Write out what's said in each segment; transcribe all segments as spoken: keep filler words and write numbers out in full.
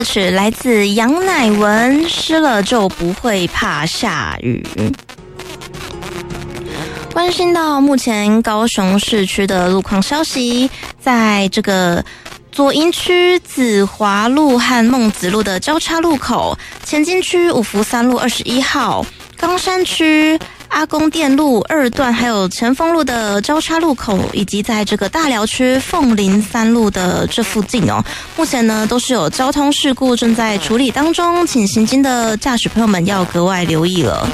曲来自杨乃文，湿了就不会怕下雨。关心到目前高雄市区的路况消息，在这个左营区子华路和孟子路的交叉路口，前进区五福三路二十一号，冈山区阿公店路二段，还有前锋路的交叉路口，以及在这个大寮区凤林三路的这附近哦，目前呢都是有交通事故正在处理当中，请行经的驾驶朋友们要格外留意了。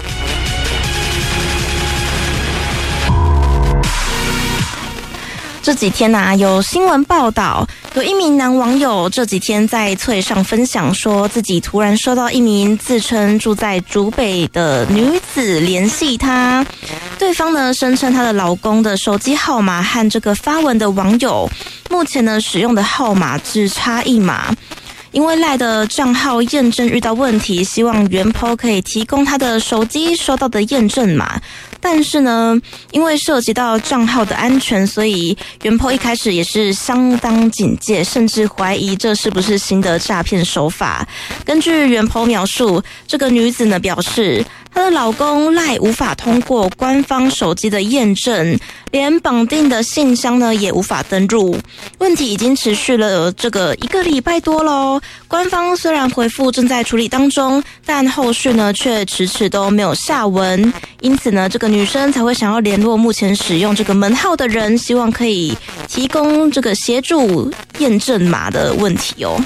这几天啊，有新闻报道，有一名男网友这几天在脆上分享，说自己突然收到一名自称住在竹北的女子联系他，对方呢声称她的老公的手机号码和这个发文的网友目前呢使用的号码只差一码。因为赖的账号验证遇到问题，希望原 po 可以提供他的手机收到的验证码，但是呢，因为涉及到账号的安全，所以原 po 一开始也是相当警戒，甚至怀疑这是不是新的诈骗手法。根据原 po 描述，这个女子呢表示，她的老公赖无法通过官方手机的验证，连绑定的信箱呢也无法登入。问题已经持续了这个一个礼拜多喽。官方虽然回复正在处理当中，但后续呢却迟迟都没有下文。因此呢，这个女生才会想要联络目前使用这个门号的人，希望可以提供这个协助验证码的问题哦。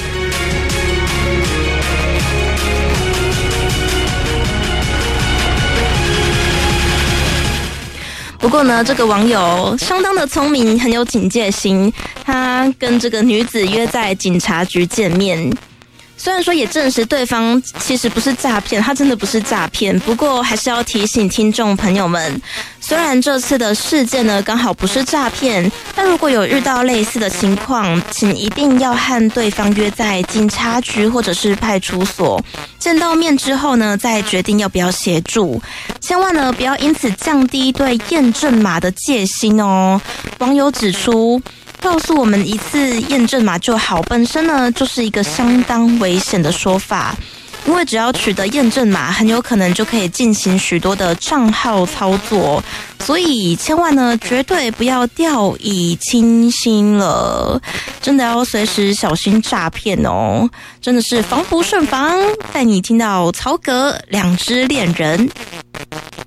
不过呢，这个网友相当的聪明，很有警戒心。他跟这个女子约在警察局见面，虽然说也证实对方其实不是诈骗，他真的不是诈骗。不过还是要提醒听众朋友们，虽然这次的事件呢刚好不是诈骗，但如果有遇到类似的情况，请一定要和对方约在警察局或者是派出所，见到面之后呢，再决定要不要协助。千万呢不要因此降低对验证码的戒心哦。网友指出，告诉我们一次验证码就好，本身呢就是一个相当危险的说法。因为只要取得验证码，很有可能就可以进行许多的账号操作，所以千万呢绝对不要掉以轻心了，真的要随时小心诈骗哦，真的是防不胜防。带你听到曹格两只恋人。